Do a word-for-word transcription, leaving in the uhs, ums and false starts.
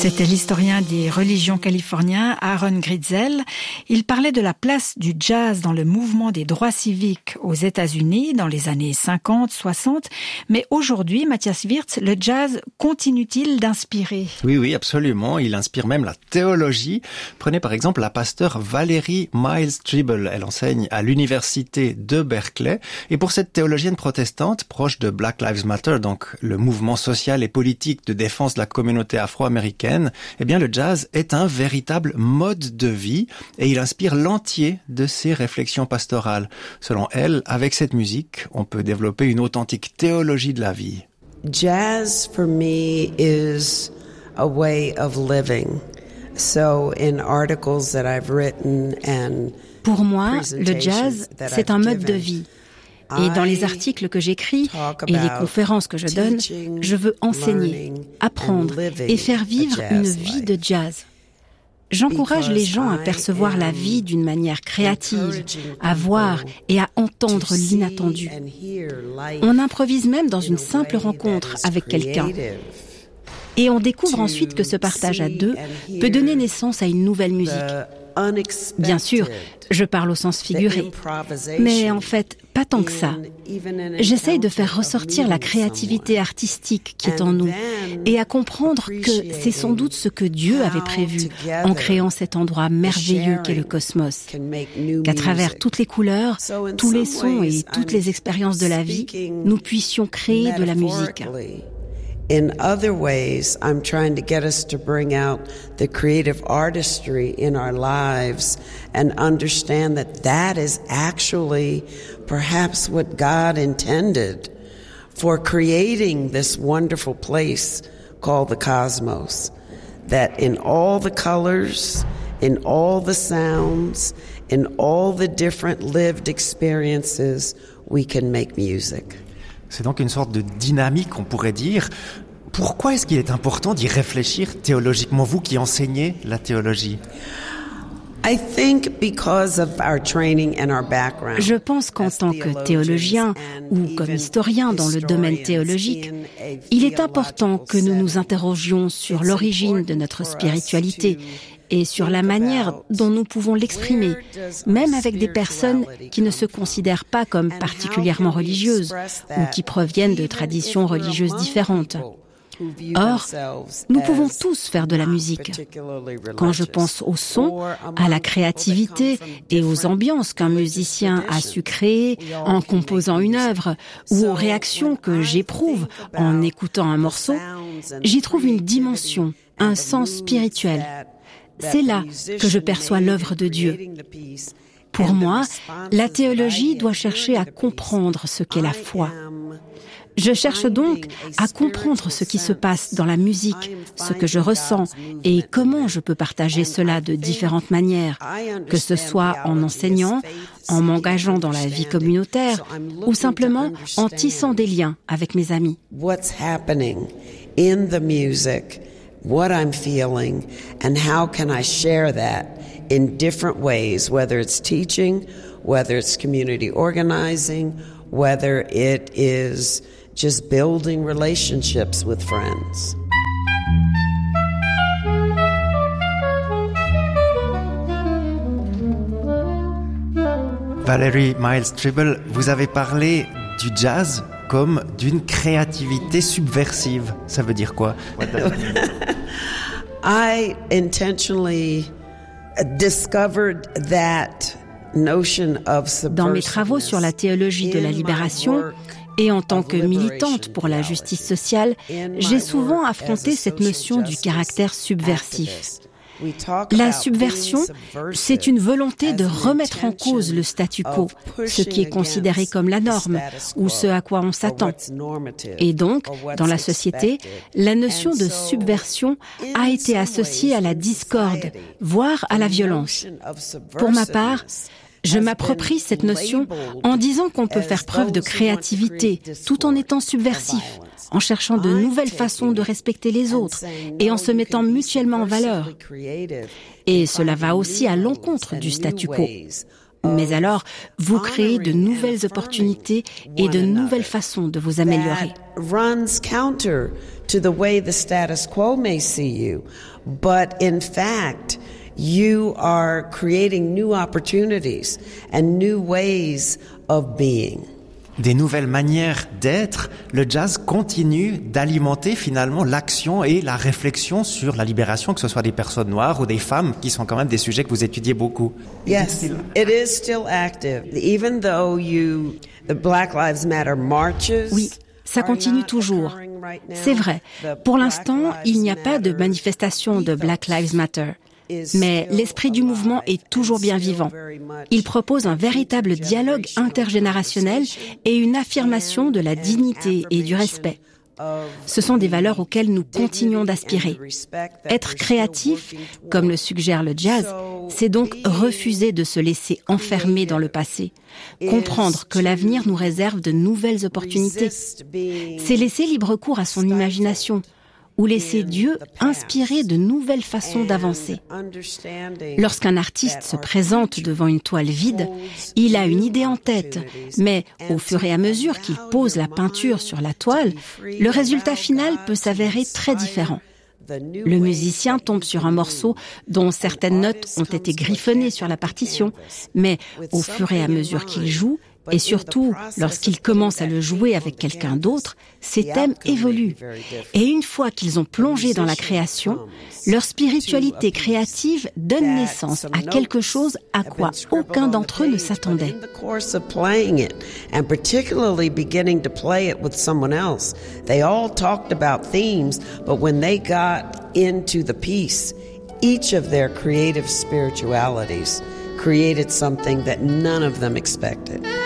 C'était l'historien des religions californien Aaron Gritzel. Il parlait de la place du jazz dans le mouvement des droits civiques aux États-Unis dans les années cinquante, soixante. Mais aujourd'hui, Matthias Wirtz, le jazz continue-t-il d'inspirer? Oui, oui, absolument. Il inspire même la théologie. Prenez par exemple la pasteure Valerie Miles Tribble. Elle enseigne à l'université de Berkeley. Et pour cette théologienne protestante, proche de Black Lives Matter, donc le mouvement social et politique de défense de la communauté afro-américaine, eh bien le jazz est un véritable mode de vie et il inspire l'entier de ses réflexions pastorales. Selon elle, avec cette musique, on peut développer une authentique théologie de la vie. Jazz for me is a way of living. So in articles that I've written and Pour moi, le jazz, c'est un mode de vie. Et dans les articles que j'écris et les conférences que je donne, je veux enseigner, apprendre et faire vivre une vie de jazz. J'encourage les gens à percevoir la vie d'une manière créative, à voir et à entendre l'inattendu. On improvise même dans une simple rencontre avec quelqu'un. Et on découvre ensuite que ce partage à deux peut donner naissance à une nouvelle musique. Bien sûr, je parle au sens figuré, mais en fait, pas tant que ça. J'essaye de faire ressortir la créativité artistique qui est en nous et à comprendre que c'est sans doute ce que Dieu avait prévu en créant cet endroit merveilleux qu'est le cosmos. Qu'à travers toutes les couleurs, tous les sons et toutes les expériences de la vie, nous puissions créer de la musique. In other ways, I'm trying to get us to bring out the creative artistry in our lives and understand that that is actually perhaps what God intended for creating this wonderful place called the cosmos. That in all the colors, in all the sounds, in all the different lived experiences, we can make music. C'est donc une sorte de dynamique, on pourrait dire. Pourquoi est-ce qu'il est important d'y réfléchir théologiquement, vous qui enseignez la théologie? I think because of our training and our background. Je pense qu'en tant que théologien ou comme historien dans le domaine théologique, il est important que nous nous interrogions sur l'origine de notre spiritualité et sur la manière dont nous pouvons l'exprimer, même avec des personnes qui ne se considèrent pas comme particulièrement religieuses ou qui proviennent de traditions religieuses différentes. Or, nous pouvons tous faire de la musique. Quand je pense au son, à la créativité et aux ambiances qu'un musicien a su créer en composant une œuvre ou aux réactions que j'éprouve en écoutant un morceau, j'y trouve une dimension, un sens spirituel. C'est là que je perçois l'œuvre de Dieu. Pour moi, la théologie doit chercher à comprendre ce qu'est la foi. Je cherche donc à comprendre ce qui se passe dans la musique, ce que je ressens et comment je peux partager cela de différentes manières, que ce soit en enseignant, en m'engageant dans la vie communautaire ou simplement en tissant des liens avec mes amis. What's happening in the music, what I'm feeling, and how can I share that in different ways, whether it's teaching, whether it's community organizing, whether it is just building relationships with friends. Valerie Miles Tribble, vous avez parlé du jazz comme d'une créativité subversive. Ça veut dire quoi? I intentionally discovered that notion of subversiveness. Dans mes travaux sur la théologie de la libération, et en tant que militante pour la justice sociale, j'ai souvent affronté cette notion du caractère subversif. La subversion, c'est une volonté de remettre en cause le statu quo, ce qui est considéré comme la norme ou ce à quoi on s'attend. Et donc, dans la société, la notion de subversion a été associée à la discorde, voire à la violence. Pour ma part, je m'approprie cette notion en disant qu'on peut faire preuve de créativité tout en étant subversif, en cherchant de nouvelles façons de respecter les autres et en se mettant mutuellement en valeur. Et cela va aussi à l'encontre du statu quo. Mais alors, vous créez de nouvelles opportunités et de nouvelles façons de vous améliorer. Runs counter to the way the status quo may see you, but in fact, you are creating new opportunities and new ways of being. Des nouvelles manières d'être, le jazz continue d'alimenter finalement l'action et la réflexion sur la libération, que ce soit des personnes noires ou des femmes, qui sont quand même des sujets que vous étudiez beaucoup. Yes, it is still active. Even though you, the Black Lives Matter marches. Oui, ça continue toujours. C'est vrai. Pour l'instant, il n'y a pas de manifestation de Black Lives Matter. Mais l'esprit du mouvement est toujours bien vivant. Il propose un véritable dialogue intergénérationnel et une affirmation de la dignité et du respect. Ce sont des valeurs auxquelles nous continuons d'aspirer. Être créatif, comme le suggère le jazz, c'est donc refuser de se laisser enfermer dans le passé. Comprendre que l'avenir nous réserve de nouvelles opportunités. C'est laisser libre cours à son imagination, ou laisser Dieu inspirer de nouvelles façons d'avancer. Lorsqu'un artiste se présente devant une toile vide, il a une idée en tête, mais au fur et à mesure qu'il pose la peinture sur la toile, le résultat final peut s'avérer très différent. Le musicien tombe sur un morceau dont certaines notes ont été griffonnées sur la partition, mais au fur et à mesure qu'il joue, et surtout lorsqu'il commence à le jouer avec quelqu'un d'autre, ces thèmes évoluent. Et une fois qu'ils ont plongé dans la création, leur spiritualité créative donne naissance à quelque chose à quoi aucun d'entre eux ne s'attendait. And particularly beginning to play it with someone else. They all talked about themes, but when they got into the piece, each of their creative spiritualities created something that none of them expected.